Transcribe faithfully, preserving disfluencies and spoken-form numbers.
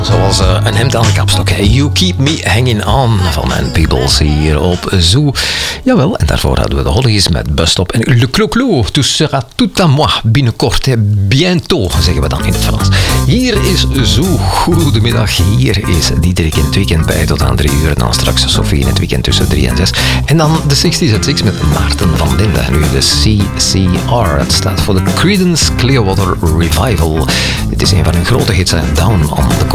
Zoals uh, een hemd aan de kapstok. You Keep Me Hanging On van Ann Peebles hier op Zoo. Jawel, en daarvoor hadden we de Hollies met Bus Stop. En Le Clo-Clo, tu seras tout à moi, binnenkort, bientôt, zeggen we dan in het Frans. Hier is Zoo. Goedemiddag, hier is Diederik in het weekend bij tot aan drie uur. En dan straks Sophie in het weekend tussen drie en zes. En dan de zestig at zes met Maarten van Linde. Nu de C C R, het staat voor de Creedence Clearwater Revival. Dit is een van hun grote hits, Down on the